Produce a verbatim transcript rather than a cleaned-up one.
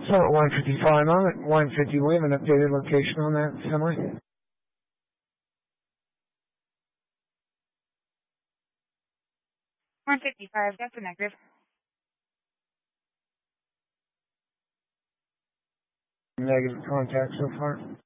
So at one fifty-five, I'm at one fifty. We have an updated location on that semi. one fifty-five, that's a negative. Negative contact so far.